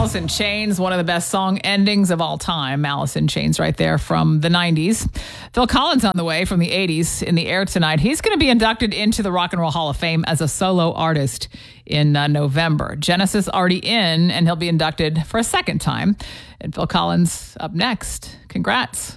Alice in Chains, one of the best song endings of all time. Alice in Chains right there from the 90s. Phil Collins on the way from the 80s in the air tonight. He's going to be inducted into the Rock and Roll Hall of Fame as a solo artist in November. Genesis already in, and he'll be inducted for a second time. And Phil Collins up next. Congrats.